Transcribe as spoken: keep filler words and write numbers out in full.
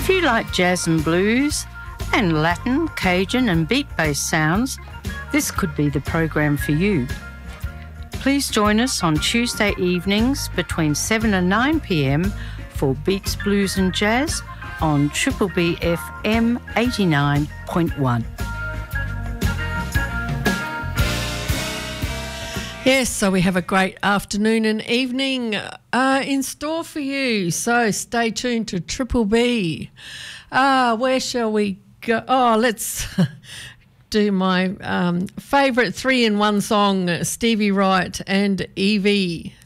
you like jazz and blues and Latin, Cajun and beat-based sounds, this could be the program for you. Please join us on Tuesday evenings between seven and nine p m for Beats, Blues and Jazz on Triple B F M eighty-nine point one. Yes, so we have a great afternoon and evening uh, in store for you. So stay tuned to Triple B. Uh, where shall we go? Oh, let's do my um, favourite three-in-one song, Stevie Wright and Evie.